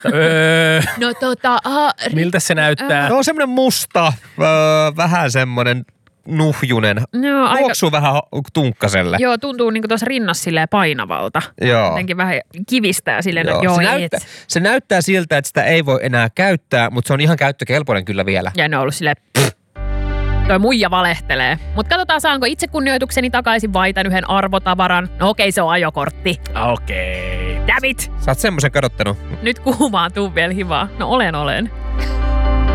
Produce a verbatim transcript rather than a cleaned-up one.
Öö, No tota... Uh, miltä se näyttää? No on semmoinen musta, öö, vähän semmoinen nuhjunen. No, aika... Tuoksuu vähän tunkkaselle. Joo, tuntuu niinku tuossa rinnassa silleen painavalta. Joo. Jotenkin vähän kivistää silleen, Joo. että joo, se, et. näyttää, se näyttää siltä, että sitä ei voi enää käyttää, mutta se on ihan käyttökelpoinen kyllä vielä. Ja ne on ollut silleen, pff, toi muija valehtelee. Mutta katsotaan, saanko itsekunnioitukseni takaisin vai tän yhden arvotavaran. No okei, se on ajokortti. Okei. Damn it! Sä oot semmoisen kadottanut. Nyt kuumaan tuu vielä hivaa. No olen, olen.